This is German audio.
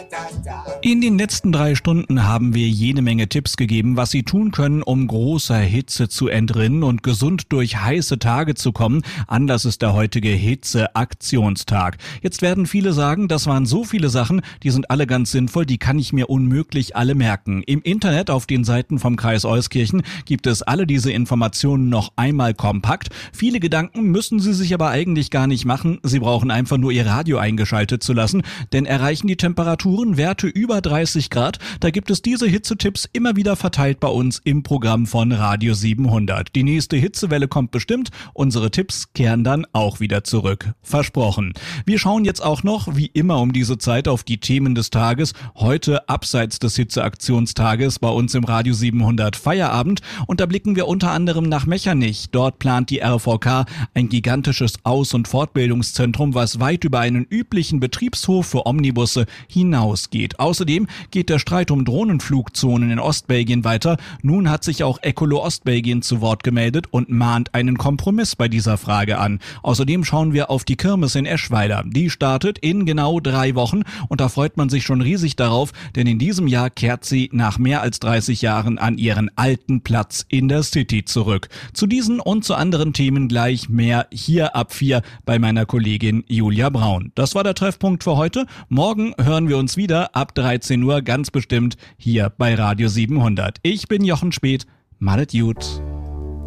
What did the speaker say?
In den letzten 3 Stunden haben wir jede Menge Tipps gegeben, was Sie tun können, um großer Hitze zu entrinnen und gesund durch heiße Tage zu kommen. Anlass ist der heutige Hitze-Aktionstag. Jetzt werden viele sagen, das waren so viele Sachen, die sind alle ganz sinnvoll, die kann ich mir unmöglich alle merken. Im Internet auf den Seiten vom Kreis Euskirchen gibt es alle diese Informationen noch einmal kompakt. Viele Gedanken müssen Sie sich aber eigentlich gar nicht machen. Sie brauchen einfach nur Ihr Radio eingeschaltet zu lassen, denn erreichen die Temperaturen Werte über 30 Grad, da gibt es diese Hitzetipps immer wieder verteilt bei uns im Programm von Radio 700. Die nächste Hitzewelle kommt bestimmt, unsere Tipps kehren dann auch wieder zurück. Versprochen. Wir schauen jetzt auch noch, wie immer um diese Zeit, auf die Themen des Tages. Heute abseits des Hitzeaktionstages bei uns im Radio 700 Feierabend und da blicken wir unter anderem nach Mechernich. Dort plant die RVK ein gigantisches Aus- und Fortbildungszentrum, was weit über einen üblichen Betriebshof für Omnibusse hinausgeht. Außerdem geht der Streit um Drohnenflugzonen in Ostbelgien weiter. Nun hat sich auch Ecolo Ostbelgien zu Wort gemeldet und mahnt einen Kompromiss bei dieser Frage an. Außerdem schauen wir auf die Kirmes in Eschweiler. Die startet in genau 3 Wochen und da freut man sich schon riesig darauf, denn in diesem Jahr kehrt sie nach mehr als 30 Jahren an ihren alten Platz in der City zurück. Zu diesen und zu anderen Themen gleich mehr hier ab 4 bei meiner Kollegin Julia Braun. Das war der Treffpunkt für heute. Morgen hören wir uns wieder ab 13 Uhr ganz bestimmt hier bei Radio 700. Ich bin Jochen Speth. Malet gut.